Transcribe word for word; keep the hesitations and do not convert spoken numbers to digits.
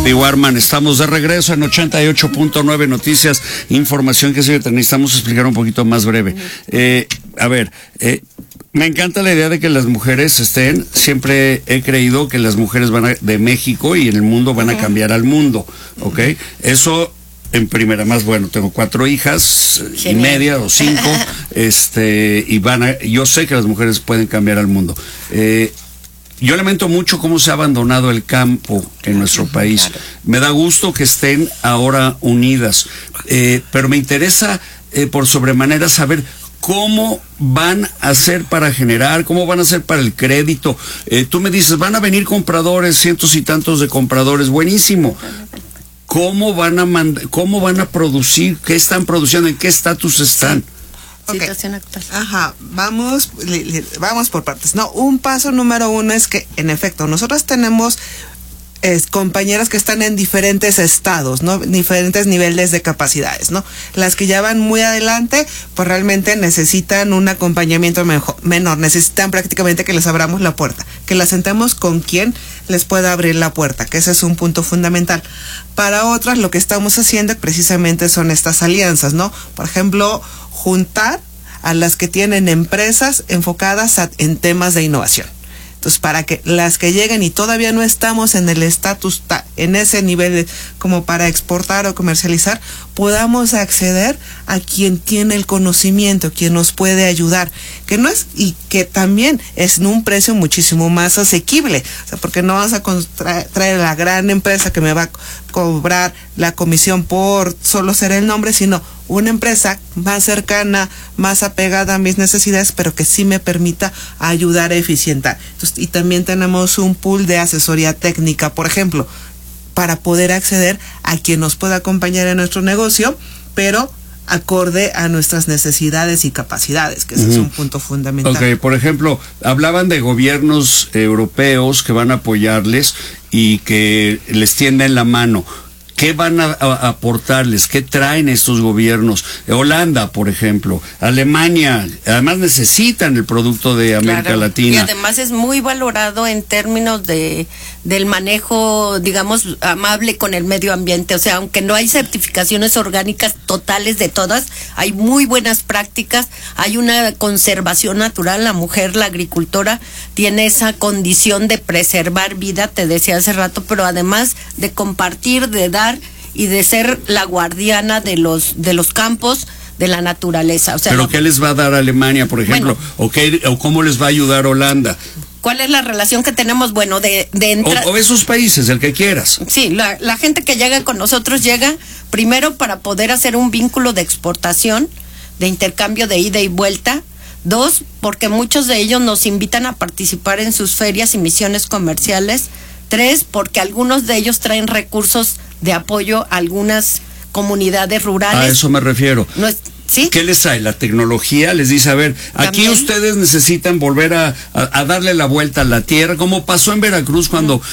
Andy Warman, estamos de regreso en ochenta y ocho punto nueve Noticias, información que sí necesitamos explicar un poquito más breve. Eh, a ver, eh, me encanta la idea de que las mujeres estén, siempre he creído que las mujeres van a, de México y en el mundo van a cambiar al mundo, ¿ok? Eso en primera, más bueno, tengo cuatro hijas Genial. y media o cinco, este, y van a, yo sé que las mujeres pueden cambiar al mundo. Eh, Yo lamento mucho cómo se ha abandonado el campo en nuestro país. Claro. Me da gusto que estén ahora unidas, eh, pero me interesa eh, por sobremanera saber cómo van a hacer para generar, cómo van a hacer para el crédito. Eh, tú me dices, van a venir compradores, cientos y tantos de compradores, buenísimo. ¿Cómo van a mand- cómo van a producir? ¿Qué están produciendo? ¿En qué estatus están? Okay. Situación actual. Ajá, vamos, li, li, vamos por partes. No, un paso número uno es que, en efecto, nosotros tenemos eh, compañeras que están en diferentes estados, ¿no? Diferentes niveles de capacidades, ¿no? Las que ya van muy adelante, pues realmente necesitan un acompañamiento mejor, menor, necesitan prácticamente que les abramos la puerta, que las sentemos con quien les pueda abrir la puerta, que ese es un punto fundamental. Para otras, lo que estamos haciendo precisamente son estas alianzas, ¿no? Por ejemplo, juntar a las que tienen empresas enfocadas a, en temas de innovación. Entonces, para que las que lleguen y todavía no estamos en el estatus, en ese nivel de, como para exportar o comercializar, podamos acceder a quien tiene el conocimiento, quien nos puede ayudar, que no es, y que también es en un precio muchísimo más asequible, o sea, porque no vas a contra- traer a la gran empresa que me va a cobrar la comisión por solo ser el nombre, sino una empresa más cercana, más apegada a mis necesidades, pero que sí me permita ayudar a eficientar. Entonces, y también tenemos un pool de asesoría técnica, por ejemplo, para poder acceder a quien nos pueda acompañar en nuestro negocio, pero acorde a nuestras necesidades y capacidades, que ese uh-huh. es un punto fundamental. Ok, por ejemplo, hablaban de gobiernos europeos que van a apoyarles y que les tienden la mano. ¿Qué van a, a aportarles? ¿Qué traen estos gobiernos? Holanda, por ejemplo, Alemania, además necesitan el producto de América claro. Latina. Y además es muy valorado en términos de del manejo, digamos, amable con el medio ambiente. O sea, aunque no hay certificaciones orgánicas totales de todas, hay muy buenas prácticas, hay una conservación natural. La mujer, la agricultora, tiene esa condición de preservar vida, te decía hace rato, pero además de compartir, de dar y de ser la guardiana de los de los campos, de la naturaleza. O sea, ¿pero no, qué les va a dar Alemania, por ejemplo? Bueno, ¿O, qué, ¿O cómo les va a ayudar Holanda? ¿Cuál es la relación que tenemos? Bueno, de, de entrar... O, o esos países, el que quieras. Sí, la, la gente que llega con nosotros llega primero para poder hacer un vínculo de exportación, de intercambio de ida y vuelta. Dos, porque muchos de ellos nos invitan a participar en sus ferias y misiones comerciales. Tres, porque algunos de ellos traen recursos de apoyo a algunas comunidades rurales. A eso me refiero. No es, ¿sí? ¿Qué les trae? La tecnología les dice, a ver, aquí ¿también? Ustedes necesitan volver a, a, a darle la vuelta a la tierra, como pasó en Veracruz cuando